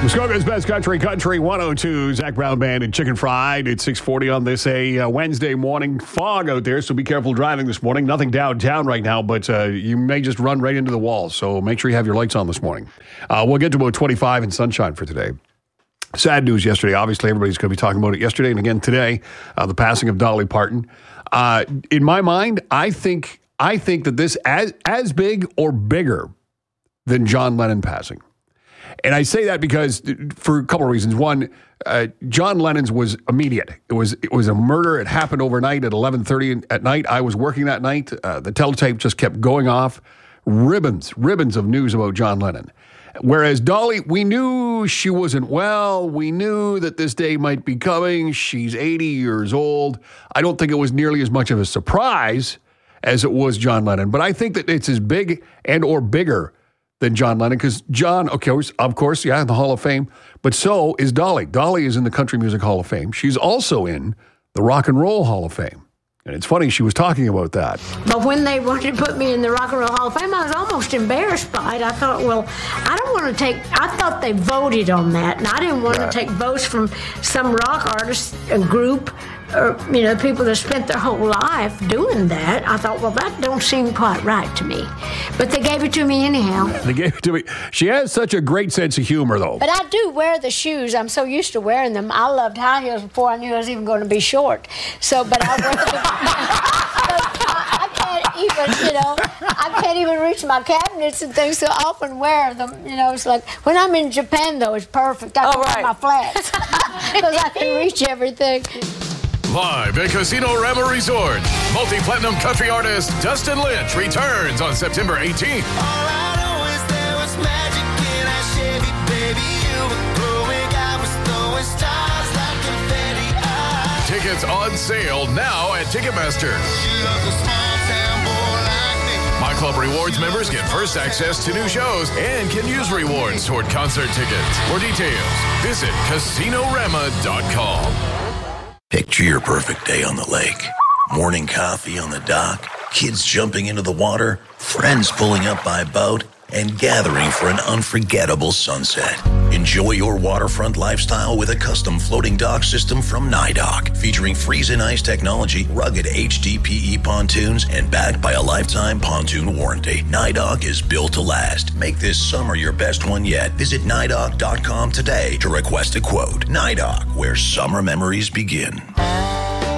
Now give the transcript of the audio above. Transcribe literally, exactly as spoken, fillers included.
Muskoka's Best Country, Country one oh two, Zach Brown Band and Chicken Fried. It's six forty on this a uh, Wednesday morning. Fog out there, so be careful driving this morning. Nothing downtown right now, but uh, you may just run right into the wall, so make sure you have your lights on this morning. Uh, we'll get to about twenty-five and sunshine for today. Sad news yesterday. Obviously, everybody's going to be talking about it yesterday and again today, uh, the passing of Dolly Parton. Uh, in my mind, I think I think that this as as big or bigger than John Lennon passing. And I say that because for a couple of reasons. One, uh, John Lennon's was immediate. It was it was a murder. It happened overnight at eleven thirty at night. I was working that night. Uh, the teletype just kept going off. Ribbons, ribbons of news about John Lennon. Whereas Dolly, we knew she wasn't well. We knew that this day might be coming. She's eighty years old. I don't think it was nearly as much of a surprise as it was John Lennon. But I think that it's as big and or bigger than John Lennon, because John, okay, of course, yeah, in the Hall of Fame, but so is Dolly. Dolly is in the Country Music Hall of Fame. She's also in the Rock and Roll Hall of Fame. And it's funny, she was talking about that. But when they wanted to put me in the Rock and Roll Hall of Fame, I was almost embarrassed by it. I thought, well, I don't want to take, I thought they voted on that, and I didn't want right. to take votes from some rock artist, a group, or, you know, people that spent their whole life doing that. I thought, well, that don't seem quite right to me. But they gave it to me anyhow. They gave it to me. She has such a great sense of humor, though. But I do wear the shoes. I'm so used to wearing them. I loved high heels before I knew I was even going to be short. So, but I wear them. I can't even, you know, I can't even reach my cabinets and things, so I often wear them. You know, it's like, when I'm in Japan, though, it's perfect. I can oh, right. wear my flats because I can reach everything. Live at Casino Rama Resort, multi-platinum country artist Dustin Lynch returns on September eighteenth. All I know is there was magic in that Chevy, baby. You were glowing, I was throwing stars like confetti. I... Tickets on sale now at Ticketmaster. She loves a small town boy like me. My Club Rewards members get first access to new shows and can use rewards toward concert tickets. For details, visit Casino Rama dot com. Picture your perfect day on the lake. Morning coffee on the dock, kids jumping into the water, friends pulling up by boat, and gathering for an unforgettable sunset. Enjoy your waterfront lifestyle with a custom floating dock system from NYDOC, featuring freeze and ice technology, rugged H D P E pontoons, and backed by a lifetime pontoon warranty. NYDOC is built to last. Make this summer your best one yet. Visit N Y D O C dot com today to request a quote. NYDOC, where summer memories begin.